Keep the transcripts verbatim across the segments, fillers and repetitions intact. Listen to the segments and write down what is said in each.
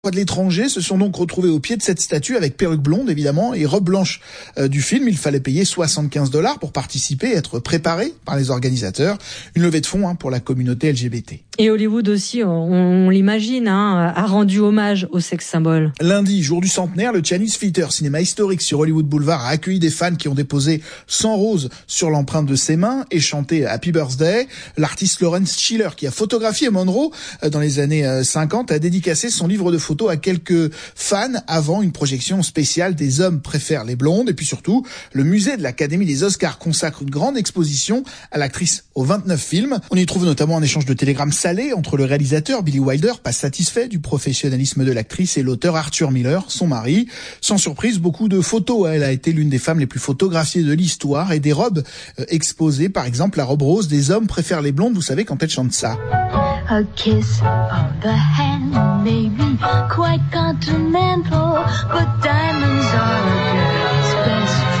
de l'étranger se sont donc retrouvés au pied de cette statue avec perruque blonde évidemment et robe blanche euh, du film. Il fallait payer soixante-quinze dollars pour participer et être préparé par les organisateurs. Une levée de fonds hein, pour la communauté L G B T. Et Hollywood aussi, on, on l'imagine, hein, a rendu hommage au sexe symbole. Lundi, jour du centenaire, le Chinese Theatre, cinéma historique sur Hollywood Boulevard, a accueilli des fans qui ont déposé cent roses sur l'empreinte de ses mains et chanté Happy Birthday. L'artiste Lawrence Schiller, qui a photographié Monroe dans les années cinquante, a dédicacé son livre de photos à quelques fans avant une projection spéciale des hommes préfèrent les blondes. Et puis surtout, le musée de l'Académie des Oscars consacre une grande exposition à l'actrice aux vingt-neuf films. On y trouve notamment un échange de télégrammes salés entre le réalisateur Billy Wilder, pas satisfait du professionnalisme de l'actrice, et l'auteur Arthur Miller, son mari. Sans surprise, beaucoup de photos. Elle a été l'une des femmes les plus photographiées de l'histoire, et des robes euh, exposées. Par exemple, la robe rose des hommes préfèrent les blondes. Vous savez quand elle chante ça. A kiss on the hand may be quite continental, but diamonds are a girl's best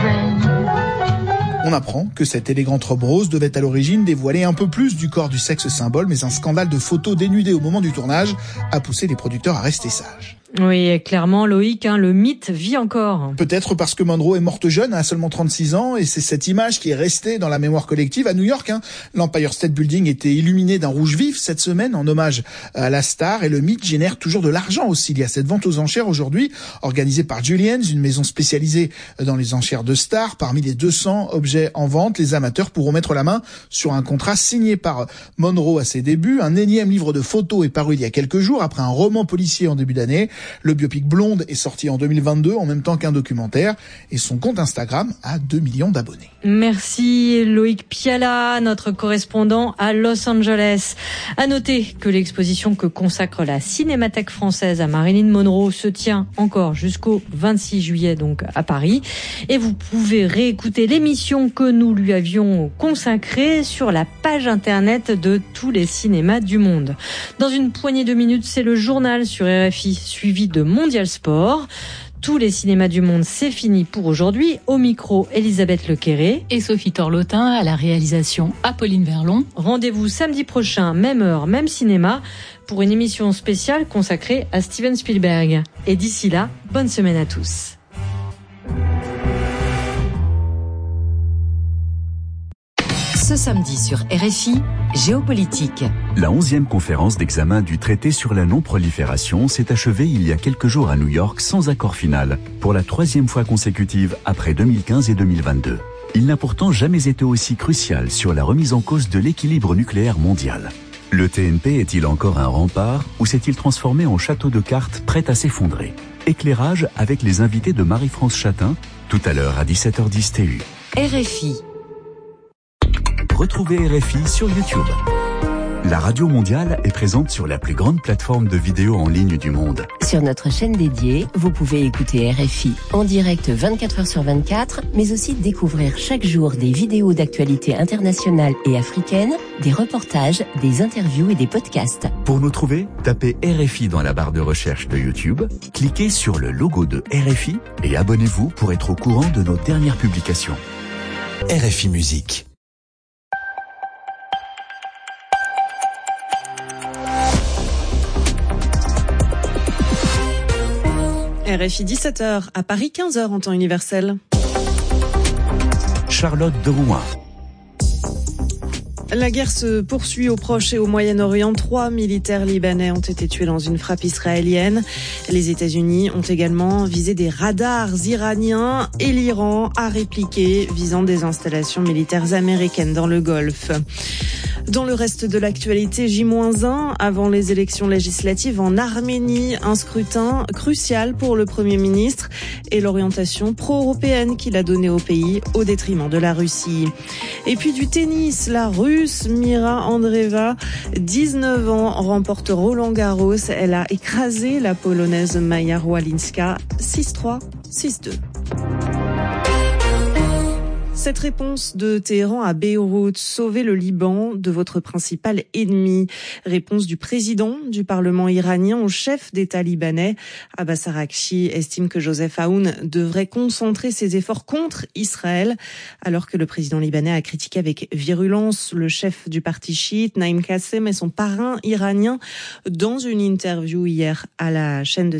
friend. On apprend que cette élégante robe rose devait à l'origine dévoiler un peu plus du corps du sexe symbole, mais un scandale de photos dénudées au moment du tournage a poussé les producteurs à rester sages. Oui, clairement, Loïc, hein, le mythe vit encore. Peut-être parce que Monroe est morte jeune, à seulement trente-six ans, et c'est cette image qui est restée dans la mémoire collective. À New York, hein, l'Empire State Building était illuminé d'un rouge vif cette semaine en hommage à la star, et le mythe génère toujours de l'argent aussi. Il y a cette vente aux enchères aujourd'hui, organisée par Julien's, une maison spécialisée dans les enchères de stars. Parmi les deux cents objets en vente, les amateurs pourront mettre la main sur un contrat signé par Monroe à ses débuts. Un énième livre de photos est paru il y a quelques jours, après un roman policier en début d'année. Le biopic Blonde est sorti en deux mille vingt-deux en même temps qu'un documentaire, et son compte Instagram a deux millions d'abonnés. Merci Loïc Piala, notre correspondant à Los Angeles. À noter que l'exposition que consacre la Cinémathèque française à Marilyn Monroe se tient encore jusqu'au vingt-six juillet donc à Paris, et vous pouvez réécouter l'émission que nous lui avions consacrée sur la page internet de tous les cinémas du monde. Dans une poignée de minutes, c'est le journal sur R F I suivi de Mondial Sport. Tous les cinémas du monde, c'est fini pour aujourd'hui. Au micro, Elisabeth Lequéré et Sophie Torlotin à la réalisation, Apolline Verlon. Rendez-vous samedi prochain, même heure, même cinéma, pour une émission spéciale consacrée à Steven Spielberg. Et d'ici là, bonne semaine à tous. Ce samedi sur R F I, Géopolitique. La onzième conférence d'examen du traité sur la non-prolifération s'est achevée il y a quelques jours à New York sans accord final, pour la troisième fois consécutive après deux mille quinze et deux mille vingt-deux. Il n'a pourtant jamais été aussi crucial sur la remise en cause de l'équilibre nucléaire mondial. Le T N P est-il encore un rempart ou s'est-il transformé en château de cartes prêt à s'effondrer? Éclairage avec les invités de Marie-France Chatin, tout à l'heure à dix-sept heures dix T U. R F I. Retrouvez R F I sur YouTube. La Radio Mondiale est présente sur la plus grande plateforme de vidéos en ligne du monde. Sur notre chaîne dédiée, vous pouvez écouter R F I en direct vingt-quatre heures sur vingt-quatre, mais aussi découvrir chaque jour des vidéos d'actualité internationale et africaine, des reportages, des interviews et des podcasts. Pour nous trouver, tapez R F I dans la barre de recherche de YouTube, cliquez sur le logo de R F I et abonnez-vous pour être au courant de nos dernières publications. R F I Musique. R F I dix-sept heures, à Paris quinze heures en temps universel. Charlotte de Rouen. La guerre se poursuit au Proche et au Moyen-Orient. Trois militaires libanais ont été tués dans une frappe israélienne. Les États-Unis ont également visé des radars iraniens et l'Iran a répliqué, visant des installations militaires américaines dans le Golfe. Dans le reste de l'actualité, J un, avant les élections législatives en Arménie, un scrutin crucial pour le Premier ministre et l'orientation pro-européenne qu'il a donnée au pays au détriment de la Russie. Et puis du tennis, la Russe Mira Andreeva, dix-neuf ans, remporte Roland-Garros. Elle a écrasé la Polonaise Maja Walinska six trois, six deux. Cette réponse de Téhéran à Beyrouth, sauver le Liban de votre principal ennemi. Réponse du président du Parlement iranien au chef d'État libanais. Abbas Araghchi estime que Joseph Aoun devrait concentrer ses efforts contre Israël, alors que le président libanais a critiqué avec virulence le chef du parti chiite, Naïm Qassem, et son parrain iranien dans une interview hier à la chaîne de